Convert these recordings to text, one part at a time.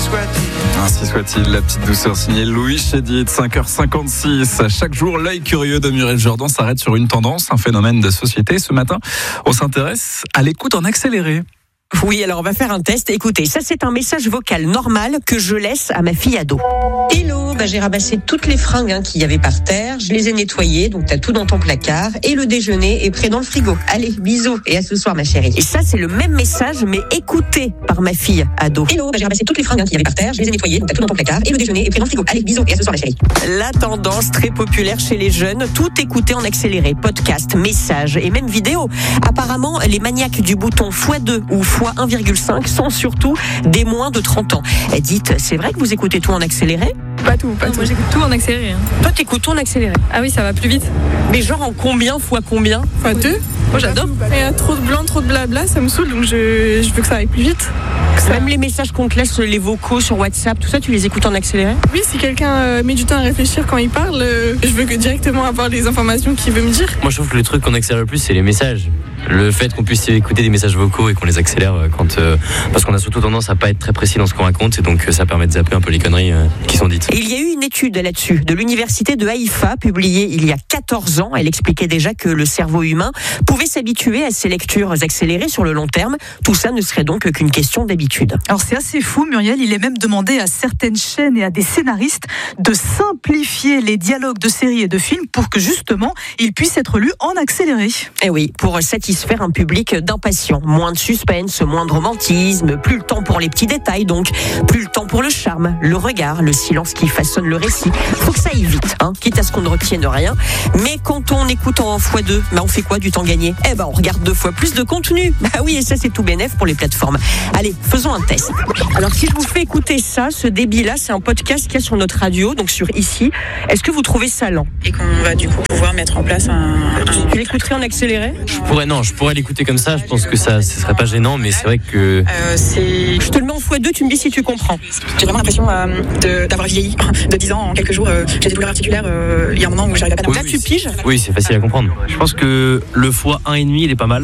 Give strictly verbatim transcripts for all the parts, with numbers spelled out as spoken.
soit-il. Ainsi soit-il, la petite douceur signée Louis Chédid, cinq heures cinquante-six. Chaque jour, l'œil curieux de Muriel Jourdan s'arrête sur une tendance, un phénomène de société. Ce matin, on s'intéresse à l'écoute en accéléré. Oui, alors on va faire un test. Écoutez, ça c'est un message vocal normal que je laisse à ma fille ado. Hello, bah, j'ai ramassé toutes les fringues hein, qu'il y avait par terre, je les ai nettoyées, donc t'as tout dans ton placard, et le déjeuner est prêt dans le frigo. Allez, bisous, et à ce soir ma chérie. Et ça c'est le même message, mais écouté par ma fille ado. Hello, bah, j'ai ramassé toutes les fringues hein, qu'il y avait par terre, je les ai nettoyées, donc t'as tout dans ton placard, et le déjeuner est prêt dans le frigo. Allez, bisous, et à ce soir ma chérie. La tendance très populaire chez les jeunes, tout écouté en accéléré, podcast, messages et même vidéo. Apparemment, les maniaques du bouton fois deux ou fois un virgule cinq sont surtout des moins de trente ans. Dites, c'est vrai que vous écoutez tout en accéléré ? Pas tout, pas non, tout. Moi j'écoute tout en accéléré. Hein. Toi t'écoutes tout en accéléré ? Ah oui, ça va plus vite. Mais genre en combien fois combien ? Fois deux. Moi j'adore. Il y a trop de blanc, trop de blabla, ça me saoule, donc je, je veux que ça aille plus vite. Ça... Même les messages qu'on te laisse, les vocaux sur WhatsApp, tout ça, tu les écoutes en accéléré ? Oui, si quelqu'un euh, met du temps à réfléchir quand il parle, euh, je veux que directement avoir les informations qu'il veut me dire. Moi je trouve que le truc qu'on accélère le plus, c'est les messages. Le fait qu'on puisse écouter des messages vocaux et qu'on les accélère quand, euh, parce qu'on a surtout tendance à pas être très précis dans ce qu'on raconte, et donc ça permet de zapper un peu les conneries euh, qui sont dites. Et il y a eu une étude là-dessus de l'université de Haïfa publiée il y a quatorze ans. Elle expliquait déjà que le cerveau humain pouvait s'habituer à ces lectures accélérées sur le long terme. Tout ça ne serait donc qu'une question d'habitude. Alors c'est assez fou, Muriel. Il est même demandé à certaines chaînes et à des scénaristes de simplifier les dialogues de séries et de films pour que justement ils puissent être lus en accéléré. Et oui, pour satisfaire un public d'impatients. Moins de suspense, moins de romantisme, plus le temps pour les petits détails, donc plus le temps pour le charme, le regard, le silence qui façonne le récit. Faut que ça aille vite, hein, quitte à ce qu'on ne retienne rien. Mais quand on écoute en fois deux, bah on fait quoi du temps gagné ? Eh ben on regarde deux fois plus de contenu. Bah oui, et ça c'est tout bénef pour les plateformes. Allez, faisons un test. Alors si je vous fais écouter ça, ce débit-là, c'est un podcast qu'il y a sur notre radio, donc sur Ici. Est-ce que vous trouvez ça lent ? Et qu'on va du coup pouvoir mettre en place un... un... Tu l'écouterais en accéléré ? Je pourrais, non, je pourrais l'écouter comme ça, je pense que ça, ce serait pas gênant, mais c'est vrai que... Euh, c'est... Je te le mets en fois deux, tu me dis si tu comprends. J'ai vraiment l'impression euh, de, d'avoir vieilli de dix ans en quelques jours. Euh, j'ai des douleurs articulaires, euh, il y a un moment où j'arrive à pas... Oui, Là oui, tu piges ? Oui, c'est facile à comprendre. Je pense que le fois un virgule cinq, il est pas mal.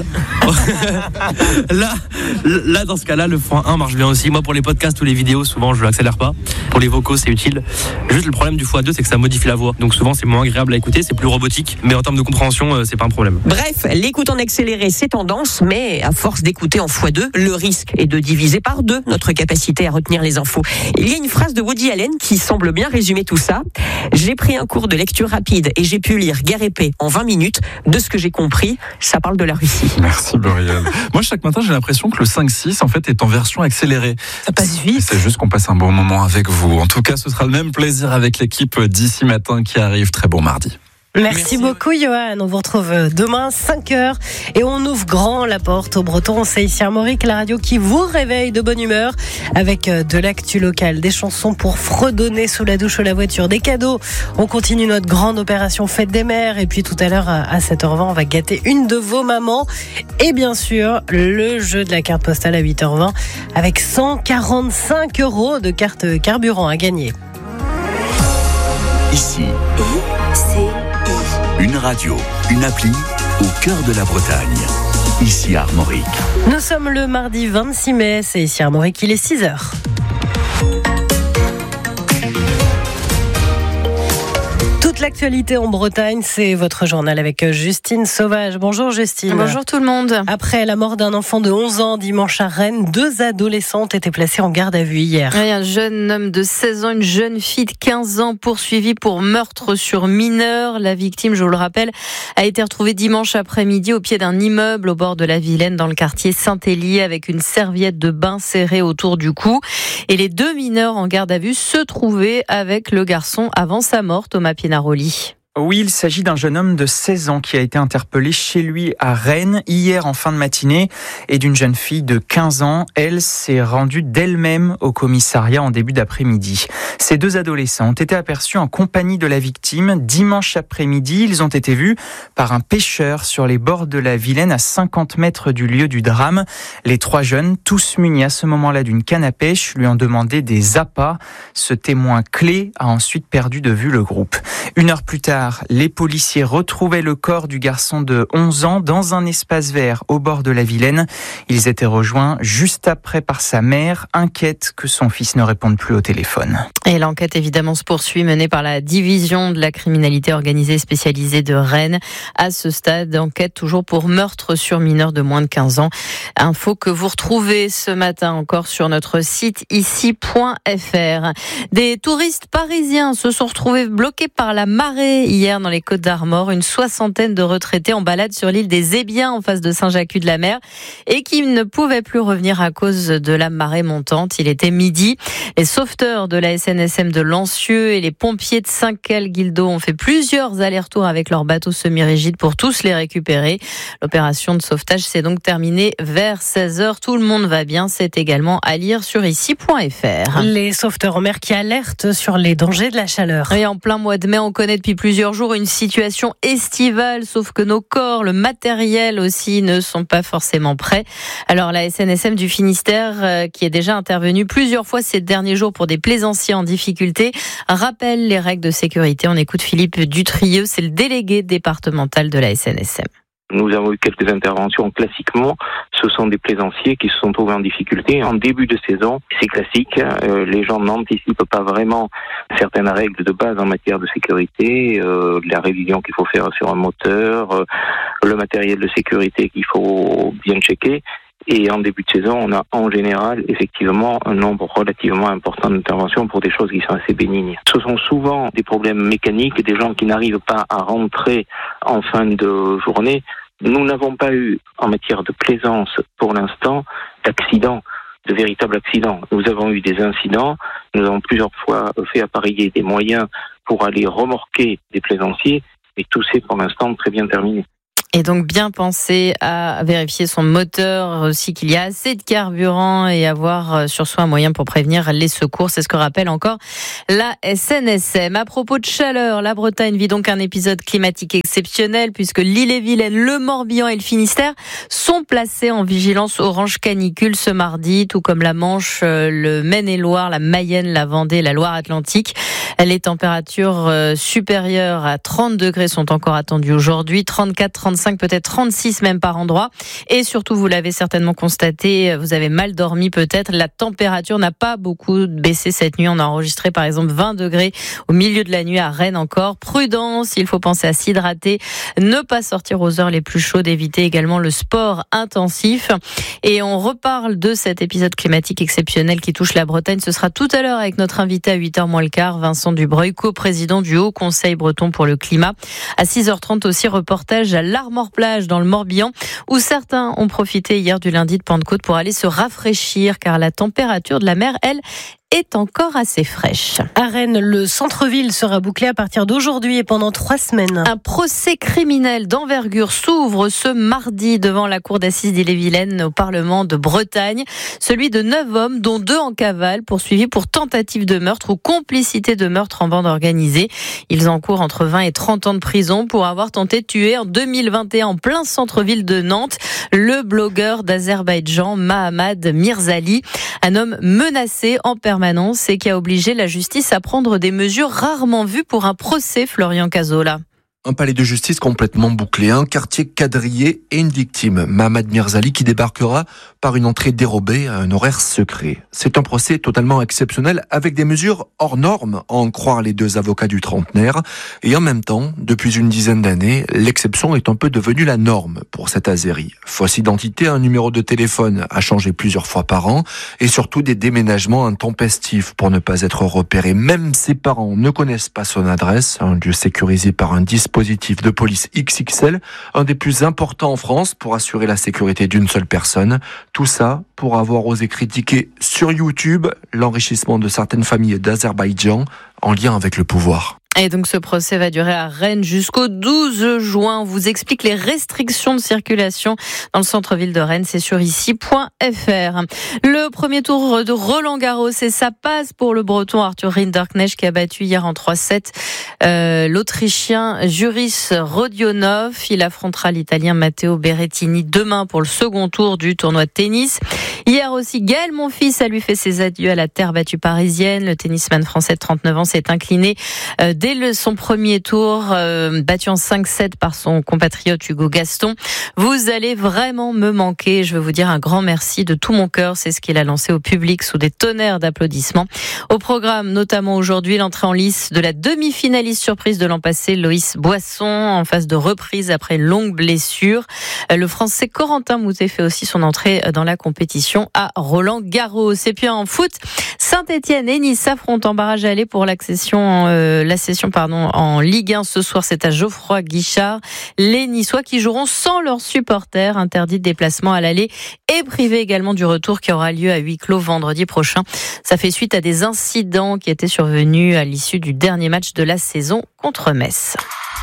là, là, dans ce cas-là, le fois un marche bien aussi. Moi, pour les podcasts ou les vidéos, souvent, je l'accélère pas. Pour les vocaux, c'est utile. Juste le problème du fois deux, c'est que ça modifie la voix. Donc souvent, c'est moins agréable à écouter, c'est plus robotique. Mais en termes de compréhension, c'est pas un problème. Bref, l'écoute en accéléré, c'est tendance, mais à force d'écouter en fois deux, le risque est de diviser par deux notre capacité à retenir les infos. Il y a une phrase de Woody Allen qui semble bien résumer tout ça. J'ai pris un cours de lecture rapide et j'ai pu lire Guerre et paix en vingt minutes. De ce que j'ai compris, ça parle de la Russie. Merci Muriel. Moi, chaque matin, j'ai l'impression que le cinq six, en fait, est en version accélérée. Ça passe vite. C'est juste qu'on passe un bon moment avec vous. En tout cas, ce sera le même plaisir avec l'équipe d'Ici Matin qui arrive. Très bon mardi. Merci, Merci beaucoup Johan, on vous retrouve demain cinq heures et on ouvre grand la porte aux Bretons. C'est ici Armorique, la radio qui vous réveille de bonne humeur avec de l'actu locale, des chansons pour fredonner sous la douche ou la voiture, des cadeaux. On continue notre grande opération Fête des Mères et puis tout à l'heure à sept heures vingt on va gâter une de vos mamans et bien sûr le jeu de la carte postale à huit heures vingt avec cent quarante-cinq euros de carte carburant à gagner. Ici, c'est une radio, une appli au cœur de la Bretagne. Ici Armorique. Nous sommes le mardi vingt-six mai, c'est ici Armorique, il est six heures. Toute l'actualité en Bretagne, c'est votre journal avec Justine Sauvage. Bonjour Justine. Bonjour tout le monde. Après la mort d'un enfant de onze ans dimanche à Rennes, deux adolescentes étaient placées en garde à vue hier. Oui, un jeune homme de seize ans, une jeune fille de quinze ans poursuivie pour meurtre sur mineur. La victime, je vous le rappelle, a été retrouvée dimanche après-midi au pied d'un immeuble au bord de la Vilaine dans le quartier Saint-Élie avec une serviette de bain serrée autour du cou. Et les deux mineurs en garde à vue se trouvaient avec le garçon avant sa mort, Thomas Pienaroli. Oui, il s'agit d'un jeune homme de seize ans qui a été interpellé chez lui à Rennes hier en fin de matinée et d'une jeune fille de quinze ans. Elle s'est rendue d'elle-même au commissariat en début d'après-midi. Ces deux adolescents ont été aperçus en compagnie de la victime dimanche après-midi. Ils ont été vus par un pêcheur sur les bords de la Vilaine à cinquante mètres du lieu du drame. Les trois jeunes, tous munis à ce moment-là d'une canne à pêche, lui ont demandé des appâts. Ce témoin clé a ensuite perdu de vue le groupe. Une heure plus tard, tard, les policiers retrouvaient le corps du garçon de onze ans dans un espace vert au bord de la Vilaine. Ils étaient rejoints juste après par sa mère, inquiète que son fils ne réponde plus au téléphone. Et l'enquête évidemment se poursuit, menée par la division de la criminalité organisée spécialisée de Rennes. À ce stade, enquête toujours pour meurtre sur mineur de moins de quinze ans. Info que vous retrouvez ce matin encore sur notre site ici point f r. Des touristes parisiens se sont retrouvés bloqués par la marée hier dans les Côtes d'Armor. Une soixantaine de retraités en balade sur l'île des Ébiens en face de Saint-Jacques-de-la-Mer et qui ne pouvaient plus revenir à cause de la marée montante. Il était midi. Les sauveteurs de la S N S M de Lancieux et les pompiers de Saint-Quel-Guildo ont fait plusieurs allers-retours avec leurs bateaux semi-rigides pour tous les récupérer. L'opération de sauvetage s'est donc terminée vers seize heures. Tout le monde va bien. C'est également à lire sur ici point f r. Les sauveteurs en mer qui alertent sur les dangers de la chaleur. Et en plein mois de mai, on connaît depuis plusieurs jours une situation estivale, sauf que nos corps, le matériel aussi, ne sont pas forcément prêts. Alors la S N S M du Finistère, euh, qui est déjà intervenue plusieurs fois ces derniers jours pour des plaisanciers en difficulté, rappelle les règles de sécurité. On écoute Philippe Dutrieux, c'est le délégué départemental de la S N S M. Nous avons eu quelques interventions. Classiquement, ce sont des plaisanciers qui se sont trouvés en difficulté. En début de saison, c'est classique. Euh, les gens n'anticipent pas vraiment certaines règles de base en matière de sécurité, euh, la révision qu'il faut faire sur un moteur, euh, le matériel de sécurité qu'il faut bien checker. Et en début de saison, on a en général effectivement un nombre relativement important d'interventions pour des choses qui sont assez bénignes. Ce sont souvent des problèmes mécaniques, des gens qui n'arrivent pas à rentrer en fin de journée. Nous n'avons pas eu, en matière de plaisance, pour l'instant, d'accidents, de véritables accidents. Nous avons eu des incidents, nous avons plusieurs fois fait appareiller des moyens pour aller remorquer des plaisanciers, et tout c'est pour l'instant très bien terminé. Et donc bien penser à vérifier son moteur, aussi qu'il y a assez de carburant et avoir sur soi un moyen pour prévenir les secours. C'est ce que rappelle encore la S N S M. À propos de chaleur, la Bretagne vit donc un épisode climatique exceptionnel puisque l'Ille-et-Vilaine, le Morbihan et le Finistère sont placés en vigilance orange canicule ce mardi, tout comme la Manche, le Maine-et-Loire, la Mayenne, la Vendée, la Loire-Atlantique. Les températures supérieures à trente degrés sont encore attendues aujourd'hui, trente-quatre, trente-cinq, peut-être trente-six même par endroit. Et surtout, vous l'avez certainement constaté, vous avez mal dormi peut-être, la température n'a pas beaucoup baissé cette nuit. On a enregistré par exemple vingt degrés au milieu de la nuit à Rennes encore. Prudence, il faut penser à s'hydrater, ne pas sortir aux heures les plus chaudes, éviter également le sport intensif. Et on reparle de cet épisode climatique exceptionnel qui touche la Bretagne. Ce sera tout à l'heure avec notre invité à huit heures moins le quart, Vincent Dubreuil, co-président du Haut Conseil breton pour le climat. À six heures trente aussi, reportage à l'Armor-Plage dans le Morbihan, où certains ont profité hier du lundi de Pentecôte pour aller se rafraîchir, car la température de la mer, elle, est encore assez fraîche. À Rennes, le centre-ville sera bouclé à partir d'aujourd'hui et pendant trois semaines. Un procès criminel d'envergure s'ouvre ce mardi devant la cour d'assises d'Ille-et-Vilaine au Parlement de Bretagne. Celui de neuf hommes, dont deux en cavale, poursuivis pour tentative de meurtre ou complicité de meurtre en bande organisée. Ils encourent entre vingt et trente ans de prison pour avoir tenté de tuer en deux mille vingt et un en plein centre-ville de Nantes le blogueur d'Azerbaïdjan Mahamad Mirzali, un homme menacé en permanence et qui a obligé la justice à prendre des mesures rarement vues pour un procès, Florian Cazzola. Un palais de justice complètement bouclé, un quartier quadrillé et une victime, Mahamad Mirzali, qui débarquera par une entrée dérobée à un horaire secret. C'est un procès totalement exceptionnel avec des mesures hors normes, à en croire les deux avocats du trentenaire. Et en même temps, depuis une dizaine d'années, l'exception est un peu devenue la norme pour cet Azéri. Fausse identité, un numéro de téléphone à changer plusieurs fois par an et surtout des déménagements intempestifs pour ne pas être repéré. Même ses parents ne connaissent pas son adresse, un lieu sécurisé par un dispositif dispositif de police X X L, un des plus importants en France pour assurer la sécurité d'une seule personne. Tout ça pour avoir osé critiquer sur YouTube l'enrichissement de certaines familles d'Azerbaïdjan en lien avec le pouvoir. Et donc ce procès va durer à Rennes jusqu'au douze juin. On vous explique les restrictions de circulation dans le centre-ville de Rennes. C'est sur ici point f r. Le premier tour de Roland Garros, et ça passe pour le breton Arthur Rinderknecht qui a battu hier en trois sept euh, l'Autrichien Juris Rodionov. Il affrontera l'Italien Matteo Berrettini demain pour le second tour du tournoi de tennis. Hier aussi, Gaël Monfils a lui fait ses adieux à la terre battue parisienne. Le tennisman français de trente-neuf ans s'est incliné euh, dès le, son premier tour, euh, battu en cinq sept par son compatriote Hugo Gaston. Vous allez vraiment me manquer. Je veux vous dire un grand merci de tout mon cœur. C'est ce qu'il a lancé au public sous des tonnerres d'applaudissements. Au programme, notamment aujourd'hui, l'entrée en lice de la demi-finaliste surprise de l'an passé, Loïs Boisson, en phase de reprise après une longue blessure. Le Français Corentin Moutet fait aussi son entrée dans la compétition à Roland-Garros. Et puis en foot, Saint-Etienne et Nice s'affrontent en barrage aller pour l'accession, euh, la session pardon, en Ligue un ce soir. C'est à Geoffroy Guichard. Les Niçois qui joueront sans leurs supporters, interdits de déplacement à l'aller et privés également du retour qui aura lieu à huis clos vendredi prochain. Ça fait suite à des incidents qui étaient survenus à l'issue du dernier match de la saison contre Metz.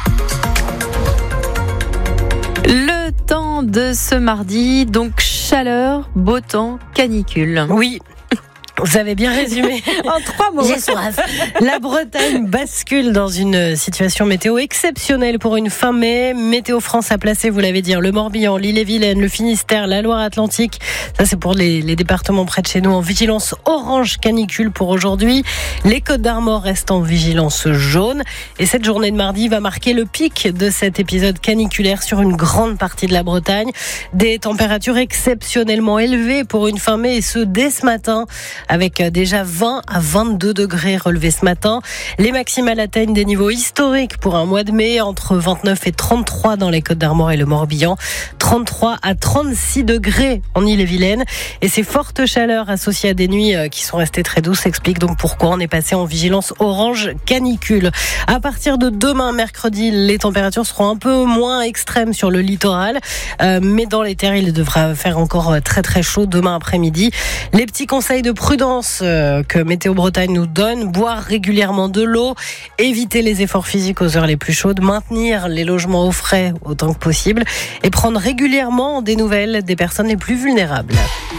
Le temps de ce mardi, donc chaleur, beau temps, canicule. Oui. Vous avez bien résumé. En trois mots. J'ai soif. La Bretagne bascule dans une situation météo exceptionnelle pour une fin mai. Météo France a placé, vous l'avez dit, le Morbihan, l'Ille-et-Vilaine, le Finistère, la Loire-Atlantique. Ça, c'est pour les, les départements près de chez nous en vigilance orange canicule pour aujourd'hui. Les Côtes-d'Armor restent en vigilance jaune. Et cette journée de mardi va marquer le pic de cet épisode caniculaire sur une grande partie de la Bretagne. Des températures exceptionnellement élevées pour une fin mai et ce, dès ce matin, avec déjà vingt à vingt-deux degrés relevés ce matin. Les maximales atteignent des niveaux historiques pour un mois de mai, entre vingt-neuf et trente-trois dans les Côtes-d'Armor et le Morbihan, trente-trois à trente-six degrés en Ille-et-Vilaine. Et ces fortes chaleurs associées à des nuits qui sont restées très douces expliquent donc pourquoi on est passé en vigilance orange canicule. À partir de demain, mercredi, les températures seront un peu moins extrêmes sur le littoral, euh, mais dans les terres, il devra faire encore très très chaud demain après-midi. Les petits conseils de prudence que Météo Bretagne nous donne: boire régulièrement de l'eau, éviter les efforts physiques aux heures les plus chaudes, maintenir les logements au frais autant que possible et prendre régulièrement des nouvelles des personnes les plus vulnérables.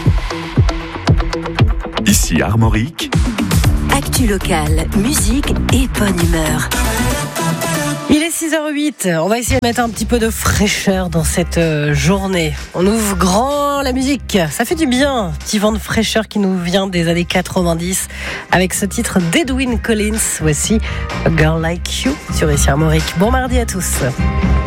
Ici Armorique. Actu locale, musique et bonne humeur. Il est six heures huit, on va essayer de mettre un petit peu de fraîcheur dans cette journée. On ouvre grand la musique, ça fait du bien. Petit vent de fraîcheur qui nous vient des années quatre-vingt-dix avec ce titre d'Edwyn Collins. Voici A Girl Like You sur Ici Armorique. Bon mardi à tous.